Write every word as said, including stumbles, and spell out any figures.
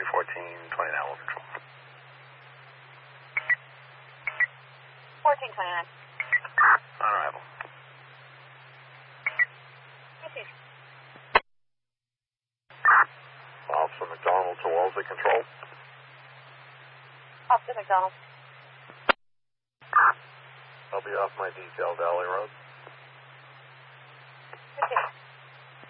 fourteen twenty-nine, will control. fourteen twenty-nine. On arrival. Received. Officer McDonald to Wellesley Control. Officer McDonald. I'll be off my detail, Valley Road.